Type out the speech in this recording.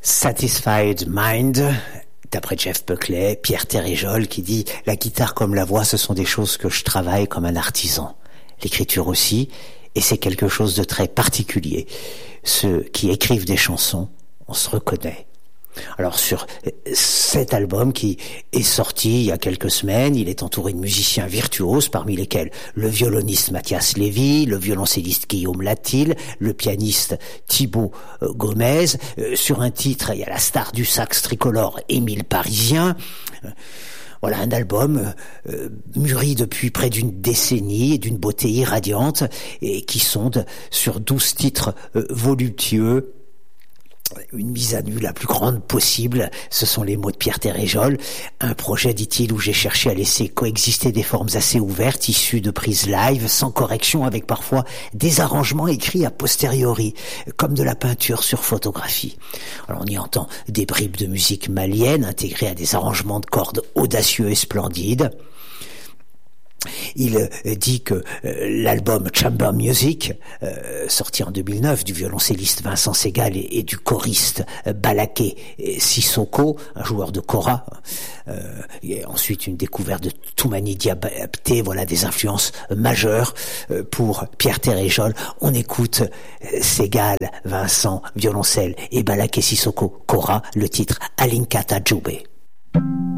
Satisfied Mind, d'après Jeff Buckley, Pierre Terréjol qui dit « La guitare comme la voix, ce sont des choses que je travaille comme un artisan. L'écriture aussi, et c'est quelque chose de très particulier. Ceux qui écrivent des chansons, on se reconnaît. » Alors sur cet album qui est sorti il y a quelques semaines, il est entouré de musiciens virtuoses, parmi lesquels le violoniste Mathias Lévy, le violoncelliste Guillaume Latil, le pianiste Thibaut Gomez. Sur un titre, il y a la star du sax tricolore Émile Parisien. Voilà un album mûri depuis près d'une décennie et d'une beauté irradiante et qui sonde sur 12 titres voluptueux. Une mise à nu la plus grande possible, ce sont les mots de Pierre Terréjol. Un projet, dit-il, où j'ai cherché à laisser coexister des formes assez ouvertes, issues de prises live, sans correction, avec parfois des arrangements écrits a posteriori, comme de la peinture sur photographie. Alors on y entend des bribes de musique malienne, intégrées à des arrangements de cordes audacieux et splendides. Il dit que l'album Chamber Music, sorti en 2009 du violoncelliste Vincent Segal et du choriste Balaké Sissoko, un joueur de kora, et ensuite une découverte de Toumani Diabaté, voilà des influences majeures pour Pierre Terréjol. On écoute Segal, Vincent, violoncelle et Balaké Sissoko, kora, le titre Alinkata Djoubé.